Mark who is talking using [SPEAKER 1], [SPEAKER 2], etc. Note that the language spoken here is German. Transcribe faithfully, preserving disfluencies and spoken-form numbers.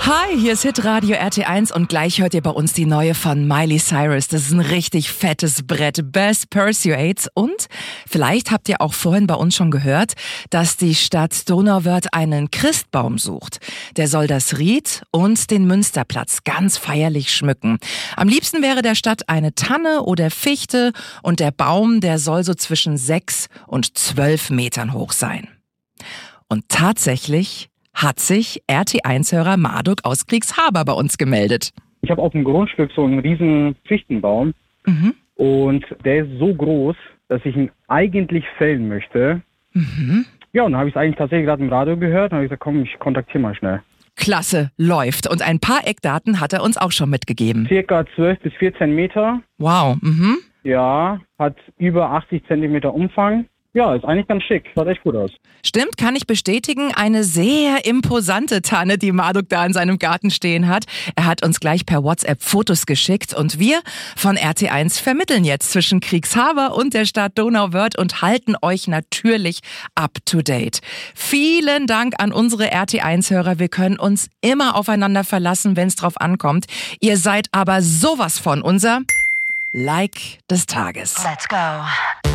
[SPEAKER 1] Hi, hier ist Hitradio R T eins und gleich hört ihr bei uns die neue von Miley Cyrus. Das ist ein richtig fettes Brett. Best Persuades. Und vielleicht habt ihr auch vorhin bei uns schon gehört, dass die Stadt Donauwörth einen Christbaum sucht. Der soll das Ried und den Münsterplatz ganz feierlich schmücken. Am liebsten wäre der Stadt eine Tanne oder Fichte und der Baum, der soll so zwischen sechs und zwölf Metern hoch sein. Und tatsächlich hat sich R T eins-Hörer Marduk aus Kriegshaber bei uns gemeldet.
[SPEAKER 2] Ich habe auf dem Grundstück so einen riesen Fichtenbaum mhm. und der ist so groß, dass ich ihn eigentlich fällen möchte. Mhm. Ja, und dann habe ich es eigentlich tatsächlich gerade im Radio gehört und habe ich gesagt, komm, ich kontaktiere mal schnell.
[SPEAKER 1] Klasse, läuft. Und ein paar Eckdaten hat er uns auch schon mitgegeben.
[SPEAKER 2] Circa zwölf bis vierzehn Meter.
[SPEAKER 1] Wow. Mhm.
[SPEAKER 2] Ja, hat über achtzig Zentimeter Umfang. Ja, ist eigentlich ganz schick. Schaut echt gut aus.
[SPEAKER 1] Stimmt, kann ich bestätigen. Eine sehr imposante Tanne, die Marduk da in seinem Garten stehen hat. Er hat uns gleich per WhatsApp Fotos geschickt und wir von R T eins vermitteln jetzt zwischen Kriegshaber und der Stadt Donauwörth und halten euch natürlich up to date. Vielen Dank an unsere R T eins-Hörer. Wir können uns immer aufeinander verlassen, wenn es drauf ankommt. Ihr seid aber sowas von unser Like des Tages.
[SPEAKER 3] Let's go.